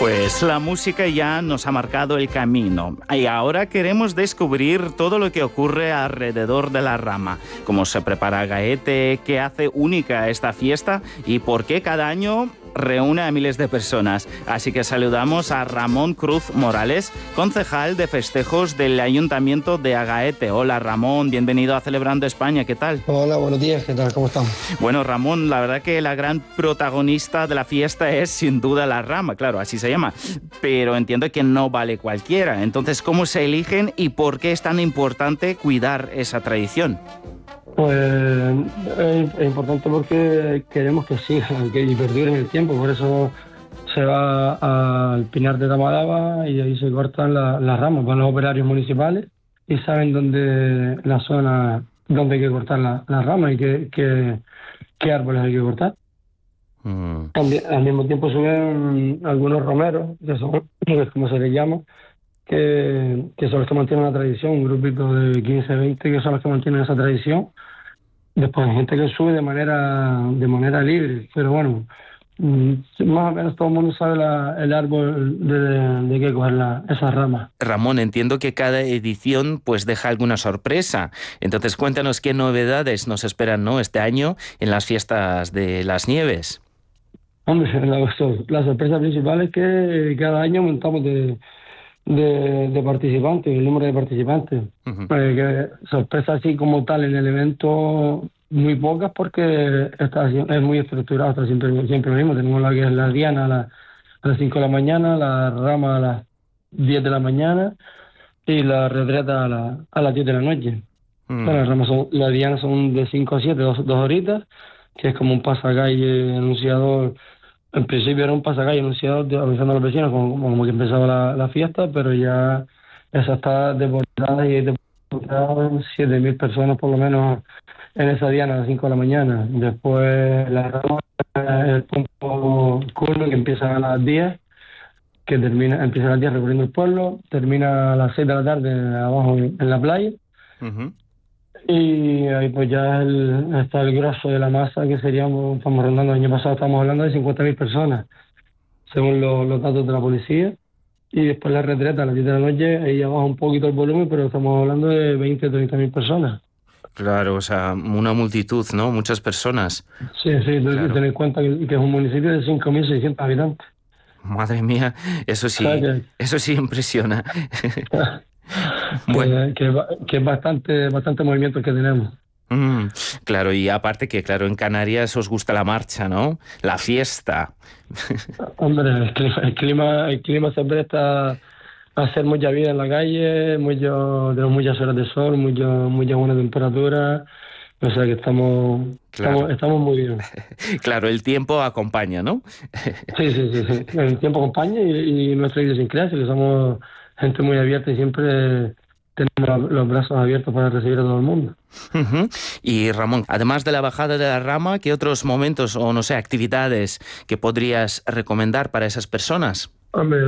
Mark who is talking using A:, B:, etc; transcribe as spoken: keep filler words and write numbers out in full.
A: Pues la música ya nos ha marcado el camino y ahora queremos descubrir todo lo que ocurre alrededor de la rama, cómo se prepara Gaete, qué hace única esta fiesta y por qué cada año reúne a miles de personas. Así que saludamos a Ramón Cruz Morales, concejal de festejos del Ayuntamiento de Agaete. Hola Ramón, bienvenido a Celebrando España, ¿qué tal?
B: Hola, buenos días, ¿qué tal? ¿Cómo estamos?
A: Bueno Ramón, la verdad que la gran protagonista de la fiesta es sin duda la rama, claro, así se llama, pero entiendo que no vale cualquiera. Entonces, ¿cómo se eligen y por qué es tan importante cuidar esa tradición?
B: Pues es, es importante porque queremos que siga, que perdure en el tiempo, por eso se va al Pinar de Tamadaba y ahí se cortan la, las ramas, van los operarios municipales y saben dónde la zona, dónde hay que cortar la, las ramas y qué, qué, qué árboles hay que cortar. Mm. También, al mismo tiempo suben algunos romeros, que son, como se les llama, que, que son los que mantienen la tradición, un grupito de quince, veinte que son los que mantienen esa tradición. Después hay gente que sube de manera de manera libre, pero bueno, más o menos todo el mundo sabe la, el árbol de, de, de que coger la, esas ramas.
A: Ramón, entiendo que cada edición pues deja alguna sorpresa. Entonces cuéntanos qué novedades nos esperan, ¿no?, este año en las fiestas de las nieves.
B: Hombre, la, la sorpresa principal es que cada año aumentamos de, de, de participantes, el número de participantes. Uh-huh. Eh, que sorpresa así como tal en el evento, muy pocas porque está, es muy estructurado, está siempre, siempre lo mismo. Tenemos la que es la diana a, la, a las cinco de la mañana, la rama a las diez de la mañana y la retreta a, la, a las diez de la noche. Uh-huh. Bueno, las ramas son, la diana son de cinco a siete, dos, dos horitas, que es como un pasacalle anunciador. En principio era un pasacalle anunciado avisando a los vecinos como, como que empezaba la, la fiesta, pero ya esa está desbordada y desbordada siete mil personas por lo menos en esa diana a las cinco de la mañana. Después la rama, el punto culmen que empieza a las diez, que termina, empieza a las diez recorriendo el pueblo, termina a las seis de la tarde abajo en, en la playa. Uh-huh. Y ahí pues ya el, está el grosso de la masa, que seríamos, estamos rondando, el año pasado estamos hablando de cincuenta mil personas, según lo, los datos de la policía. Y después la retreta a las diez de la noche, ahí ya baja un poquito el volumen, pero estamos hablando de veinte, treinta mil personas.
A: Claro, o sea, una multitud, ¿no? Muchas personas.
B: Sí, sí, claro. Ten en cuenta que, que es un municipio de cinco mil seiscientos habitantes.
A: Madre mía, eso sí, que, eso sí impresiona.
B: Bueno. Que, que, que es bastante, bastante movimiento que tenemos.
A: Mm, claro, y aparte que, claro, en Canarias os gusta la marcha, ¿no? La fiesta.
B: Hombre, el clima, el clima, el clima se presta a hacer mucha vida en la calle, mucho, tenemos muchas horas de sol, mucho, mucha buena temperatura, o sea que estamos, claro. estamos, estamos muy bien.
A: Claro, el tiempo acompaña, ¿no?
B: Sí, sí, sí, sí. El tiempo acompaña y, y nuestra idiosincrasia, que somos gente muy abierta y siempre tenemos los brazos abiertos para recibir a todo el mundo.
A: Uh-huh. Y Ramón, además de la bajada de la rama, ¿qué otros momentos o, no sé, actividades que podrías recomendar para esas personas?
B: Hombre,